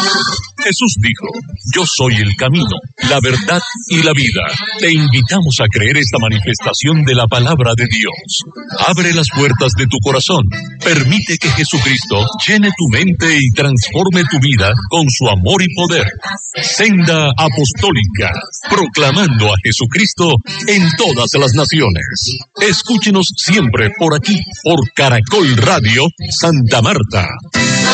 Jesús dijo: yo soy el camino, la verdad y la vida. Te invitamos a creer esta manifestación de la palabra de Dios. Abre las puertas de tu corazón. Permite que Jesucristo llene tu mente y transforme tu vida con su amor y poder. Senda Apostólica, proclamando a Jesucristo en todas las naciones. Escúchenos siempre por aquí, por Caracol Radio Santa Marta.